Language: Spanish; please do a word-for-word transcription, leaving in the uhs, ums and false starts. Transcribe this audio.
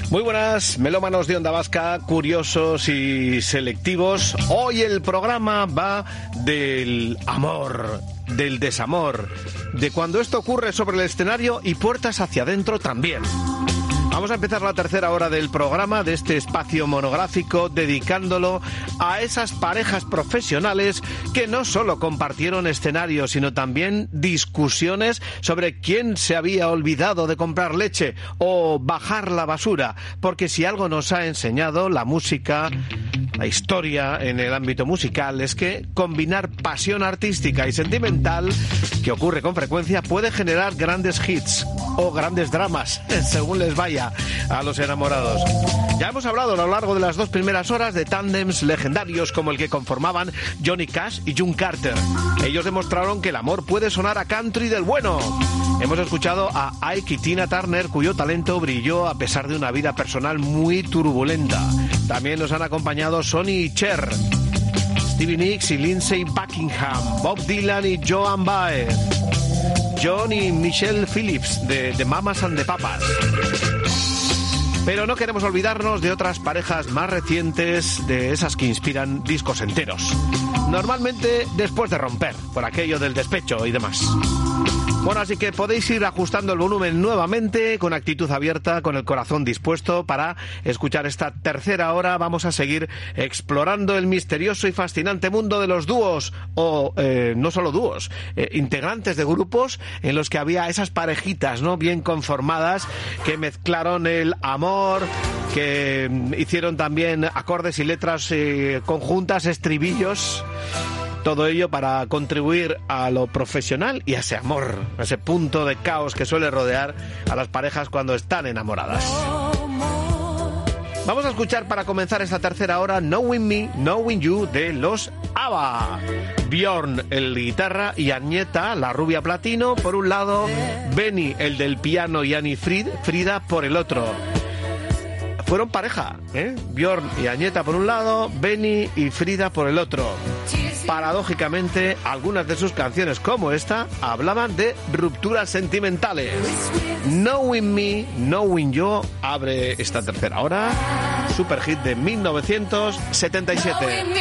Muy buenas, melómanos de Onda Vasca, curiosos y selectivos. Hoy el programa va del amor, del desamor, de cuando esto ocurre sobre el escenario y puertas hacia adentro también. Vamos a empezar la tercera hora del programa, de este espacio monográfico, dedicándolo a esas parejas profesionales que no solo compartieron escenarios, sino también discusiones sobre quién se había olvidado de comprar leche o bajar la basura. Porque si algo nos ha enseñado la música, la historia en el ámbito musical, es que combinar pasión artística y sentimental, que ocurre con frecuencia, puede generar grandes hits o grandes dramas, según les vaya a los enamorados. Ya hemos hablado a lo largo de las dos primeras horas de tándems legendarios como el que conformaban Johnny Cash y June Carter. Ellos demostraron que el amor puede sonar a country del bueno. Hemos escuchado a Ike y Tina Turner, cuyo talento brilló a pesar de una vida personal muy turbulenta. También nos han acompañado Sonny y Cher, Stevie Nicks y Lindsey Buckingham, Bob Dylan y Joan Baez, John y Michelle Phillips de The Mamas and the Papas. Pero no queremos olvidarnos de otras parejas más recientes, de esas que inspiran discos enteros. Normalmente después de romper, por aquello del despecho y demás. Bueno, así que podéis ir ajustando el volumen nuevamente, con actitud abierta, con el corazón dispuesto para escuchar esta tercera hora. Vamos a seguir explorando el misterioso y fascinante mundo de los dúos, o eh, no solo dúos, eh, integrantes de grupos en los que había esas parejitas, ¿no?, bien conformadas, que mezclaron el amor, que hicieron también acordes y letras eh, conjuntas, estribillos. Todo ello para contribuir a lo profesional y a ese amor, a ese punto de caos que suele rodear a las parejas cuando están enamoradas. Vamos a escuchar para comenzar esta tercera hora Knowing Me, Knowing You de los ABBA. Björn, el guitarra, y Agneta, la rubia platino, por un lado, Benny, el del piano, y Annie Frid, Frida por el otro. Fueron pareja, ¿eh? Björn y Agneta por un lado, Benny y Frida por el otro. Paradójicamente, algunas de sus canciones, como esta, hablaban de rupturas sentimentales. Knowing Me, Knowing You abre esta tercera hora, super hit de mil novecientos setenta y siete.